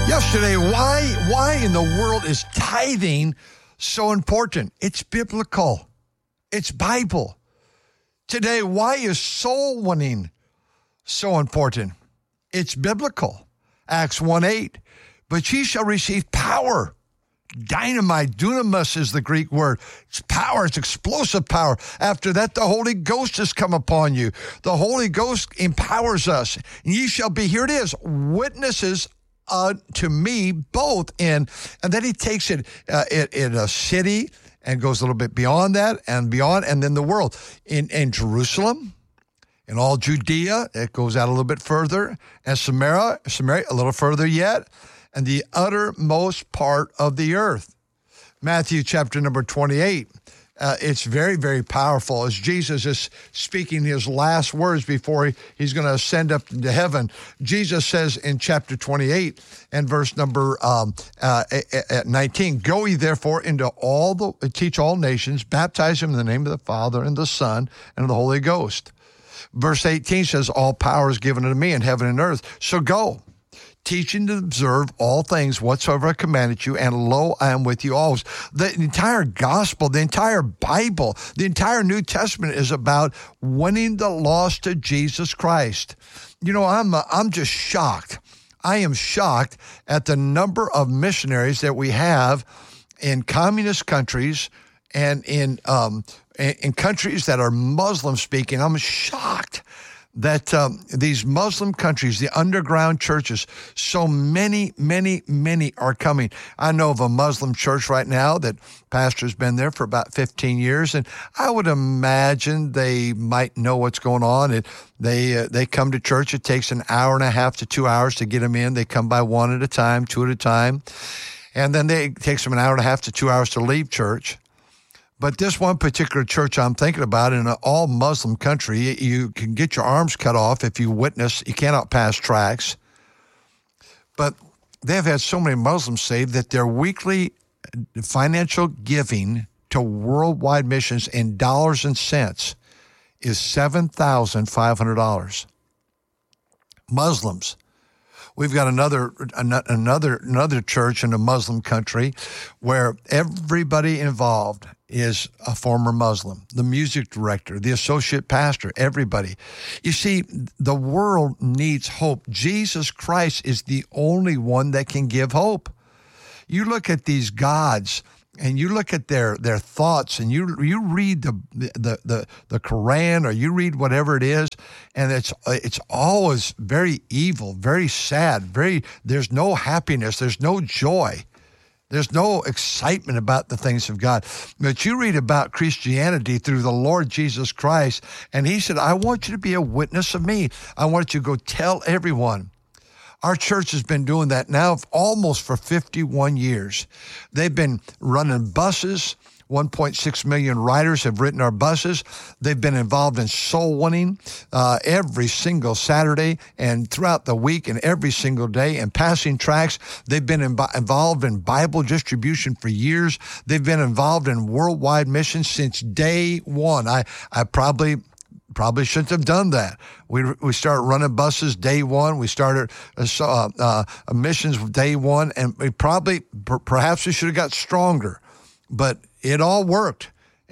Yesterday, why in the world is tithing so important? It's biblical. It's Bible. Today, why is soul winning so important? It's biblical. Acts 1:8. But ye shall receive power. Dynamite, dunamis is the Greek word. It's power, it's explosive power. After that, the Holy Ghost has come upon you. The Holy Ghost empowers us. And ye shall be, here it is, witnesses to me both in, and then he takes it in a city and goes a little bit beyond that and beyond, and then the world. In Jerusalem, in all Judea, it goes out a little bit further, and Samaria a little further yet, and the uttermost part of the earth. Matthew chapter number 28. It's very, very powerful as Jesus is speaking his last words before he's going to ascend up into heaven. Jesus says in chapter 28 and verse number 19, "Go ye therefore teach all nations, baptize them in the name of the Father and the Son and of the Holy Ghost." Verse 18 says, "All power is given unto me in heaven and earth. So go, teaching to observe all things whatsoever I commanded you, and lo, I am with you always." The entire gospel, the entire Bible, the entire New Testament is about winning the lost to Jesus Christ. You know, I'm just shocked. I am shocked at the number of missionaries that we have in communist countries and in countries that are Muslim speaking. I'm shocked that these Muslim countries, the underground churches, so many are coming. I know of a Muslim church right now that pastor's been there for about 15 years, and I would imagine they might know what's going on. They come to church. It takes an hour and a half to 2 hours to get them in. They come by one at a time, two at a time, and then it takes them an hour and a half to 2 hours to leave church. But this one particular church I'm thinking about, in an all-Muslim country, you can get your arms cut off if you witness. You cannot pass tracts. But they've had so many Muslims saved that their weekly financial giving to worldwide missions in dollars and cents is $7,500. Muslims. We've got another church in a Muslim country where everybody involved is a former Muslim. The music director, the associate pastor, everybody. You see, the world needs hope. Jesus Christ is the only one that can give hope. You look at these gods and you look at their thoughts, and you read the Quran, or you read whatever it is, and it's always very evil, very sad, there's no happiness, there's no joy. There's no excitement about the things of God. But you read about Christianity through the Lord Jesus Christ, and he said, I want you to be a witness of me. I want you to go tell everyone. Our church has been doing that now almost for 51 years. They've been running buses. 1.6 million riders have ridden our buses. They've been involved in soul winning every single Saturday and throughout the week and every single day, and passing tracts. They've been involved in Bible distribution for years. They've been involved in worldwide missions since day one. I probably shouldn't have done that. We started running buses day one. We started missions day one, and perhaps we should have got stronger, but it all worked,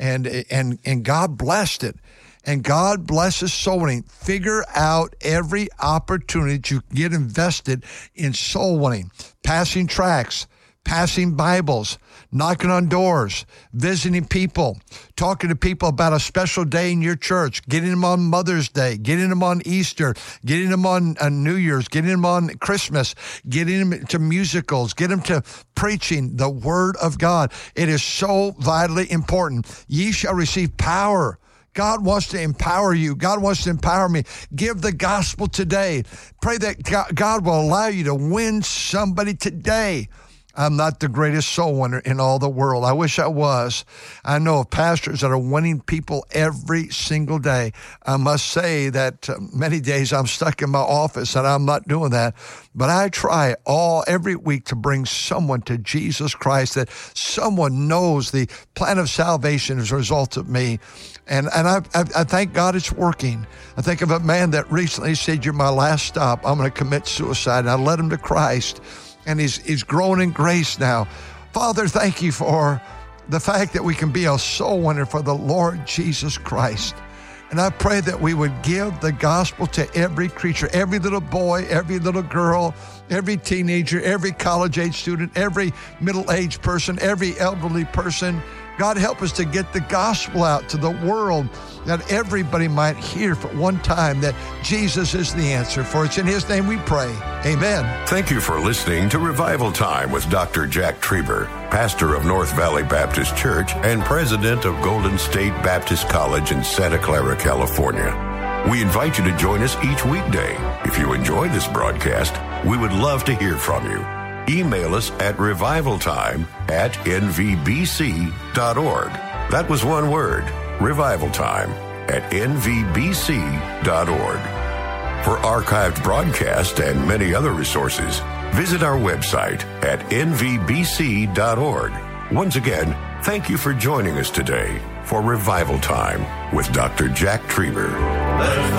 and God blessed it. And God blesses soul winning. Figure out every opportunity to get invested in soul winning, passing tracts, passing Bibles, knocking on doors, visiting people, talking to people about a special day in your church, getting them on Mother's Day, getting them on Easter, getting them on New Year's, getting them on Christmas, getting them to musicals, getting them to preaching the Word of God. It is so vitally important. Ye shall receive power. God wants to empower you. God wants to empower me. Give the gospel today. Pray that God will allow you to win somebody today. I'm not the greatest soul winner in all the world. I wish I was. I know of pastors that are winning people every single day. I must say that many days I'm stuck in my office and I'm not doing that. But I try every week to bring someone to Jesus Christ, that someone knows the plan of salvation as a result of me. And I thank God it's working. I think of a man that recently said, "You're my last stop. I'm going to commit suicide." And I led him to Christ. and he's growing in grace now. Father, thank you for the fact that we can be a soul winner for the Lord Jesus Christ. And I pray that we would give the gospel to every creature, every little boy, every little girl, every teenager, every college-age student, every middle-aged person, every elderly person. God, help us to get the gospel out to the world, that everybody might hear for one time that Jesus is the answer. For it's in his name we pray. Amen. Thank you for listening to Revival Time with Dr. Jack Trieber, pastor of North Valley Baptist Church and president of Golden State Baptist College in Santa Clara, California. We invite you to join us each weekday. If you enjoy this broadcast, we would love to hear from you. Email us at revivaltime@nvbc.org. That was one word, revivaltime@nvbc.org. For archived broadcasts and many other resources, visit our website at nvbc.org. Once again, thank you for joining us today for Revival Time with Dr. Jack Trieber.